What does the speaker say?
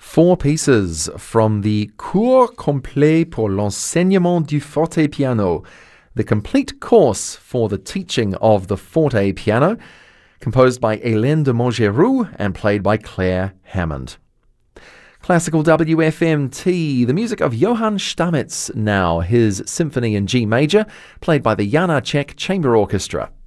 Four pieces from the Cours complet pour l'enseignement du forte piano, the complete course for the teaching of the forte piano, composed by Hélène de Montgeroux and played by Claire Hammond. Classical WFMT, the music of Johann Stamitz now, his Symphony in G major, played by the Janáček Chamber Orchestra.